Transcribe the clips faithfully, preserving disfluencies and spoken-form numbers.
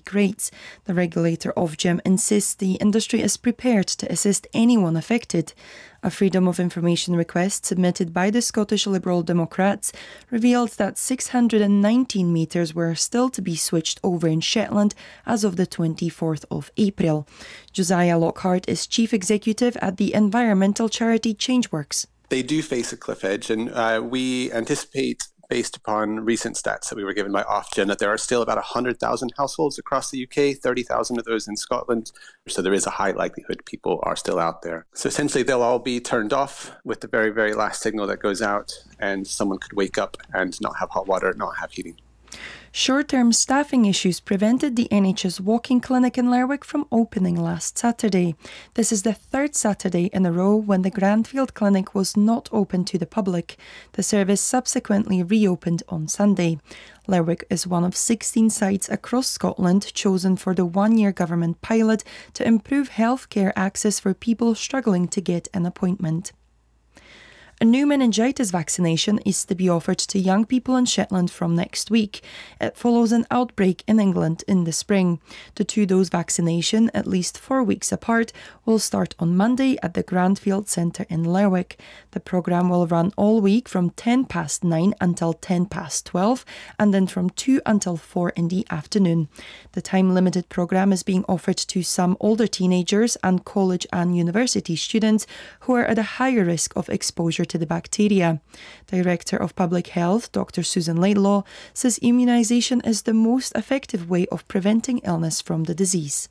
week rates. The regulator Ofgem insists the industry is prepared to assist anyone affected. A Freedom of Information request submitted by the Scottish Liberal Democrats revealed that six hundred nineteen metres were still to be switched over in Shetland as of the twenty-fourth of April. Josiah Lockhart is Chief Executive at the environmental charity Changeworks. They do face a cliff edge, and uh, we anticipate, based upon recent stats that we were given by Ofgem, that there are still about one hundred thousand households across the U K, thirty thousand of those in Scotland. So there is a high likelihood people are still out there. So essentially they'll all be turned off with the very, very last signal that goes out, and someone could wake up and not have hot water, not have heating. Short-term staffing issues prevented the N H S walking clinic in Lerwick from opening last Saturday. This is the third Saturday in a row when the Grandfield Clinic was not open to the public. The service subsequently reopened on Sunday. Lerwick is one of sixteen sites across Scotland chosen for the one-year government pilot to improve healthcare access for people struggling to get an appointment. A new meningitis vaccination is to be offered to young people in Shetland from next week. It follows an outbreak in England in the spring. The two-dose vaccination, at least four weeks apart, will start on Monday at the Grandfield Centre in Lerwick. The programme will run all week from ten past nine until ten past twelve, and then from two until four in the afternoon. The time-limited programme is being offered to some older teenagers and college and university students who are at a higher risk of exposure to the bacteria. Director of Public Health, Doctor Susan Laidlaw, says immunisation is the most effective way of preventing illness from the disease.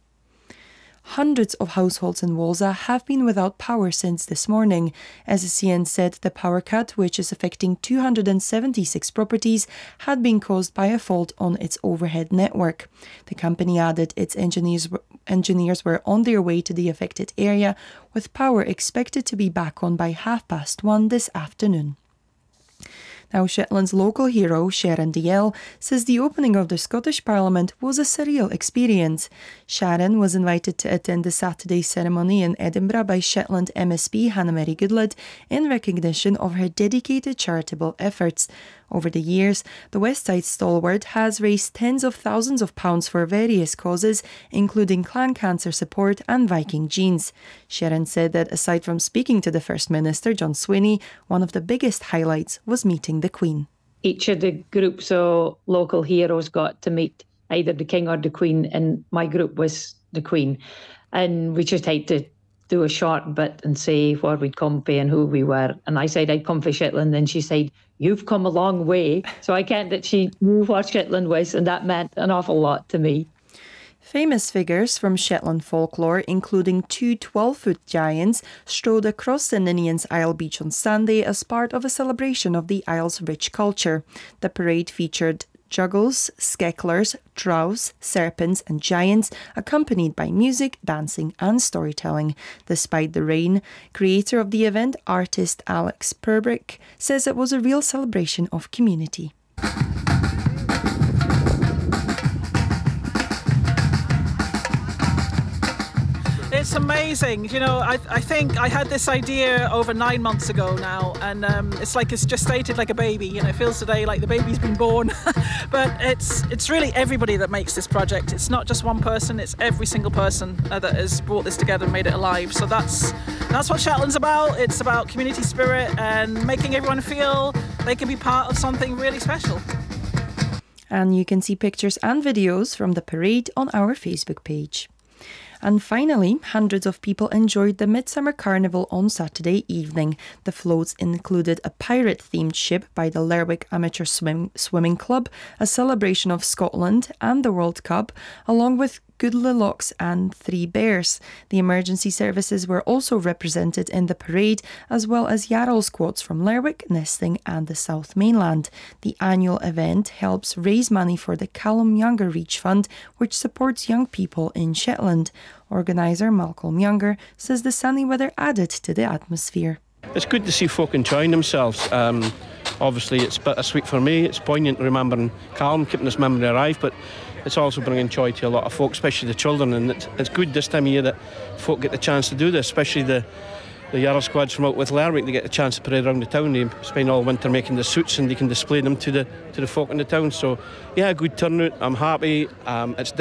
Hundreds of households in Walsall have been without power since this morning. S C N said the power cut, which is affecting two hundred seventy-six properties, had been caused by a fault on its overhead network. The company added its engineers, engineers were on their way to the affected area, with power expected to be back on by half past one this afternoon. Now, Shetland's local hero, Sharon Dalziel, says the opening of the Scottish Parliament was a surreal experience. Sharon was invited to attend the Saturday ceremony in Edinburgh by Shetland M S P Hannah Mary Goodlad in recognition of her dedicated charitable efforts. Over the years, the West Side stalwart has raised tens of thousands of pounds for various causes, including clan cancer support and Viking jeans. Sharon said that aside from speaking to the First Minister, John Swinney, one of the biggest highlights was meeting the Queen. Each of the groups of local heroes got to meet either the King or the Queen, and my group was the Queen. And we just had to do a short bit and say where we'd come from and who we were. And I said I'd come from Shetland, and she said, "You've come a long way." So I can't that she knew what Shetland was, and that meant an awful lot to me. Famous figures from Shetland folklore, including two twelve-foot giants, strode across the Ninian's Isle beach on Sunday as part of a celebration of the Isle's rich culture. The parade featured juggles, skecklers, drows, serpents and giants, accompanied by music, dancing and storytelling. Despite the rain, creator of the event, artist Alex Purbrick, says it was a real celebration of community. It's amazing. You know, I, I think I had this idea over nine months ago now, and um, it's like it's gestated like a baby. You know, it feels today like the baby's been born. But it's it's really everybody that makes this project. It's not just one person. It's every single person uh, that has brought this together and made it alive. So that's that's what Shetland's about. It's about community spirit and making everyone feel they can be part of something really special. And you can see pictures and videos from the parade on our Facebook page. And finally, hundreds of people enjoyed the Midsummer Carnival on Saturday evening. The floats included a pirate-themed ship by the Lerwick Amateur Swim- Swimming Club, a celebration of Scotland and the World Cup, along with Goodlilocks and Three Bears. The emergency services were also represented in the parade, as well as Yarrow squads from Lerwick, Nesting and the South Mainland. The annual event helps raise money for the Callum Younger Reach Fund, which supports young people in Shetland. Organiser Malcolm Younger says the sunny weather added to the atmosphere. It's good to see folk enjoying themselves. Um, obviously it's bittersweet for me. It's poignant remembering Callum, keeping this memory alive, but it's also bringing joy to a lot of folk, especially the children, and it's, it's good this time of year that folk get the chance to do this, especially the the Yarrow squads from out with Lerwick. They get the chance to parade around the town. They spend all winter making the suits and they can display them to the to the folk in the town. So yeah, good turnout. I'm happy. Um, it's